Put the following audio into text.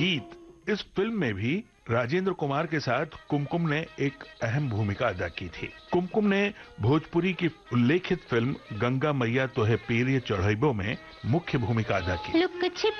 गीत। इस फिल्म में भी राजेंद्र कुमार के साथ कुमकुम ने एक अहम भूमिका अदा की थी। कुमकुम ने भोजपुरी की उल्लेखित फिल्म गंगा मैया तोहे पीर चढ़ैबो में मुख्य भूमिका अदा की। लुक छिप